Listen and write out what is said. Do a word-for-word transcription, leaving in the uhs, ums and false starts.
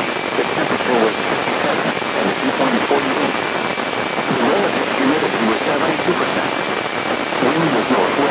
The temperature was fifty-seven, and the dew point forty-eight. The relative humidity was seventy-two percent. Wind was northwest.